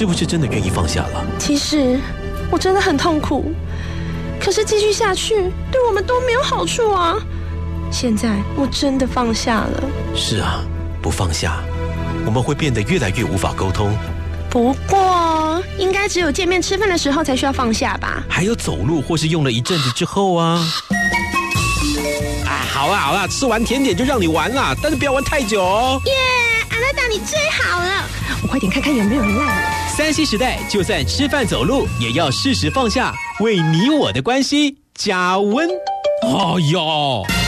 是不是真的愿意放下了？ 其实我真的很痛苦，可是继续下去对我们都没有好处啊。现在我真的放下了。 是啊，不放下，我们会变得越来越无法沟通。 不过应该只有见面吃饭的时候才需要放下吧？ 还有走路或是用了一阵子之后啊。好啦好啦，吃完甜点就让你玩啦，但是不要玩太久哦。 耶，阿娜达你最好了，我快点看看有没有人赖我。 3C 时代，就算吃饭走路也要适时放下，为你我的关系加温。哎呦。